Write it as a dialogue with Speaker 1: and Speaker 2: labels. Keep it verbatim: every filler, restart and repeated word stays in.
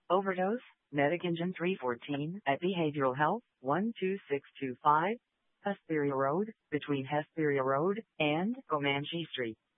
Speaker 1: Overdose, Medicagen three fourteen at Behavioral Health, one two six two five, Hesperia Road, between Hesperia Road and Comanche Street.